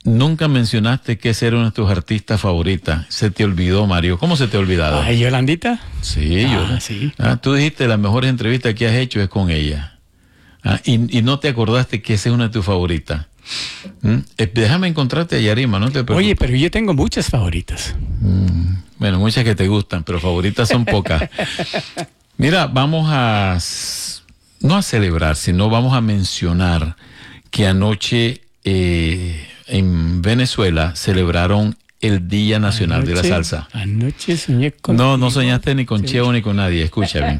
Nunca mencionaste que ese era una de tus artistas favoritas. Se te olvidó, Mario. ¿Cómo se te ha olvidado? Ay, ¿Yolandita? Sí, sí. Tú dijiste las mejores entrevistas que has hecho es con ella. Y no te acordaste que esa es una de tus favoritas. Déjame encontrarte a Yarima, no te preocupes. Oye, pero yo tengo muchas favoritas. Bueno, muchas que te gustan, pero favoritas son pocas. Mira, vamos a, no a celebrar, sino vamos a mencionar que anoche en Venezuela celebraron el Día Nacional de la Salsa. Anoche soñé con... No soñaste ni con Cheo ni con nadie, escucha bien.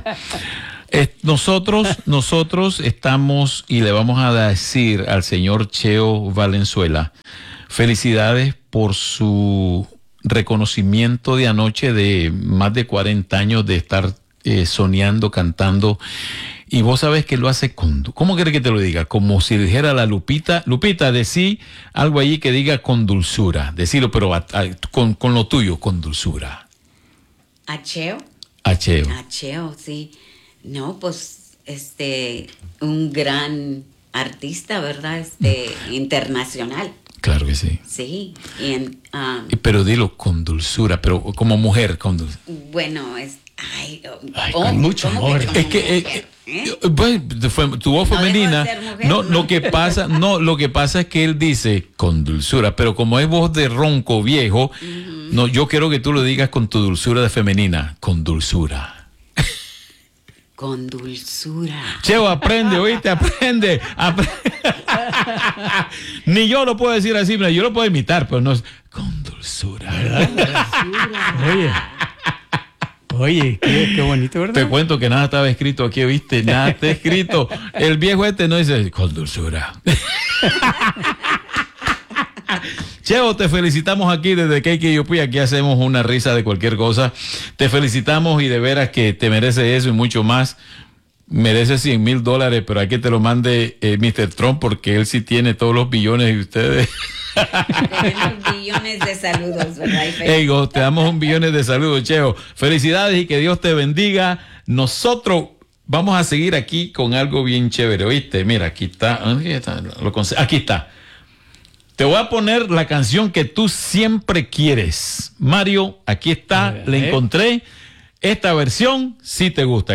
Nosotros estamos y le vamos a decir al señor Cheo Valenzuela felicidades por su reconocimiento de anoche de más de 40 años de estar soñando, cantando. Y vos sabés que lo hace ¿cómo querés que te lo diga? Como si dijera la Lupita, decí algo allí que diga con dulzura. Decilo, pero con lo tuyo, con dulzura. ¿A Cheo? A Cheo. A Cheo, sí. No, pues, un gran artista, ¿verdad? Internacional. Claro que sí. Sí. Pero dilo con dulzura, pero como mujer, con dulzura. Bueno, con mucho amor. Es que tu voz femenina. Lo que pasa es que él dice con dulzura, pero como es voz de ronco viejo, no, yo quiero que tú lo digas con tu dulzura de femenina, con dulzura. Con dulzura. Cheo, aprende, ¿oíste? Aprende. Ni yo lo puedo decir así, yo lo puedo imitar, pero no es con dulzura. Oye, qué bonito, ¿verdad? Te cuento que nada estaba escrito aquí, ¿viste? Nada está escrito. El viejo no dice con dulzura. Cheo, te felicitamos aquí desde KKUP. Aquí hacemos una risa de cualquier cosa. Te felicitamos y de veras que te mereces eso y mucho más. Mereces $100,000, pero hay que te lo mande Mr. Trump porque él sí tiene todos los billones y ustedes. Tenemos billones de saludos, ¿verdad? Te damos $1 billón de saludos, Cheo. Felicidades y que Dios te bendiga. Nosotros vamos a seguir aquí con algo bien chévere, ¿oíste? Mira, aquí está. Aquí está. Te voy a poner la canción que tú siempre quieres. Mario, aquí está, la encontré. Esta versión sí te gusta.